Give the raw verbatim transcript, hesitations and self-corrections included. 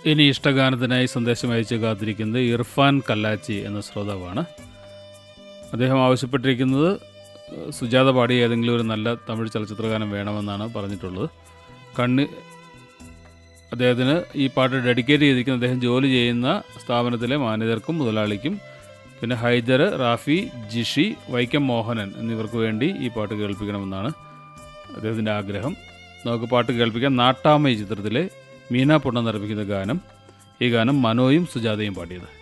ഇനി ഇഷ്ടഗാനത്തിനായി സന്ദേശം അയച്ച് കാത്തിരിക്കുന്നത് ഇർഫാൻ കല്ലാച്ചി എന്ന ശ്രോതാവാണ്. അദ്ദേഹം ആവശ്യപ്പെട്ടിരിക്കുന്നത് സുജാത പാടിയ ഏതെങ്കിലും ഒരു നല്ല തമിഴ് ചലച്ചിത്രഗാനം വേണമെന്നാണ് പറഞ്ഞിട്ടുള്ളത്. കണ്ണി അദ്ദേഹത്തിന് ഈ പാട്ട് ഡെഡിക്കേറ്റ് ചെയ്തിരിക്കുന്ന അദ്ദേഹം ജോലി ചെയ്യുന്ന സ്ഥാപനത്തിലെ മാനേജർക്കും മുതലാളിക്കും പിന്നെ ഹൈദർ, റാഫി, ജിഷി, വൈക്കം മോഹനൻ എന്നിവർക്ക് വേണ്ടി ഈ പാട്ട് കേൾപ്പിക്കണമെന്നാണ് അദ്ദേഹത്തിൻ്റെ ആഗ്രഹം. നമുക്ക് പാട്ട് കേൾപ്പിക്കാം. നാട്ടാമൈ ചിത്രത്തിലെ മീന പൊണ്ണ നിർമ്മിക്കുന്ന ഗാനം. ഈ ഗാനം മനോയും സുജാതയും പാടിയത്.